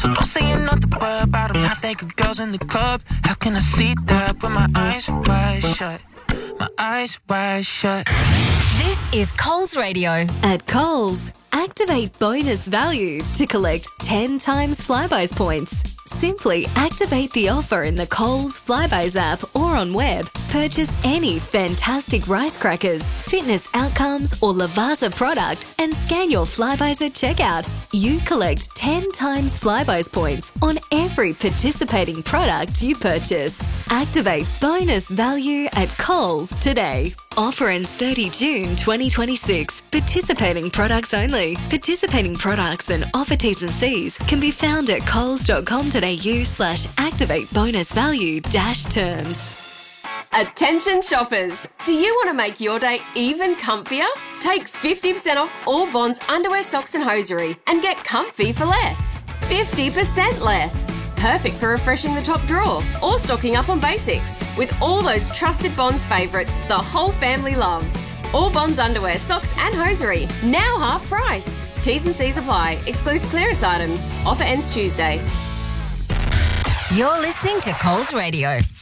Don't say another word about them half-naked girls in the club. How can I see that with my eyes wide shut? My eyes wide shut. This is Coles Radio. At Coles, activate bonus value to collect 10 times Flybuys points. Simply activate the offer in the Coles Flybuys app or on web. Purchase any fantastic rice crackers, fitness outcomes or Lavazza product and scan your Flybuys at checkout. You collect 10 times Flybuys points on every participating product you purchase. Activate bonus value at Coles today. Offer ends 30 June 2026. Participating products only. Participating products and offer T's and C's can be found at coles.com.au/activate bonus value -terms. Attention shoppers! Do you want to make your day even comfier? Take 50% off all Bonds underwear, socks and hosiery and get comfy for less. 50% less. Perfect for refreshing the top drawer or stocking up on basics with all those trusted Bonds favourites the whole family loves. All Bonds underwear, socks and hosiery, now half price. T's and C's apply. Excludes clearance items. Offer ends Tuesday. You're listening to Coles Radio.